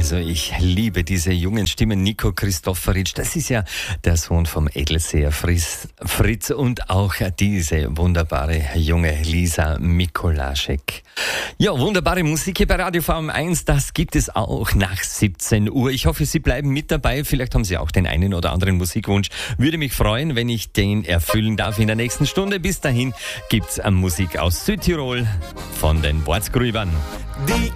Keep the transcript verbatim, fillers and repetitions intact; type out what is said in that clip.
Also ich liebe diese jungen Stimmen. Nico Christofferitsch, das ist ja der Sohn vom Edelseher Fritz, Fritz und auch diese wunderbare junge Lisa Mikolaschek. Ja, wunderbare Musik hier bei Radio V M eins, das gibt es auch nach siebzehn Uhr. Ich hoffe, Sie bleiben mit dabei. Vielleicht haben Sie auch den einen oder anderen Musikwunsch. Würde mich freuen, wenn ich den erfüllen darf in der nächsten Stunde. Bis dahin gibt's Musik aus Südtirol von den Borzgrübern. Die